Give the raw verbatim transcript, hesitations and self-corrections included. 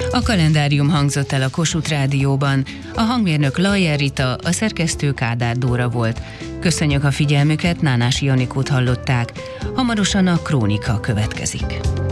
A kalendárium hangzott el a Kossuth Rádióban. A hangmérnök Lajjer Rita, a szerkesztő Kádár Dóra volt. Köszönjük a figyelmüket, Nánási Janikót hallották. Hamarosan a Krónika következik.